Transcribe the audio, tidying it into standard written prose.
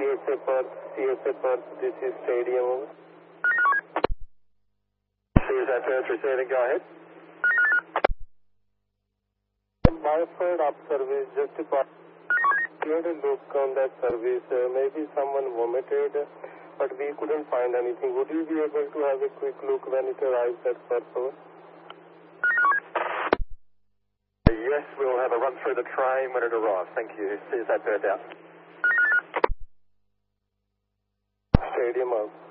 CSA Perth, this is Stadium. CSA Perth receiving, go ahead. Modified up service, just to had a look on that service. Maybe someone vomited, but we couldn't find anything. Would you be able to have a quick look when it arrives at Perth? Yes, we'll have a run through the train when it arrives. Thank you. CSA Perth out. Stadium out.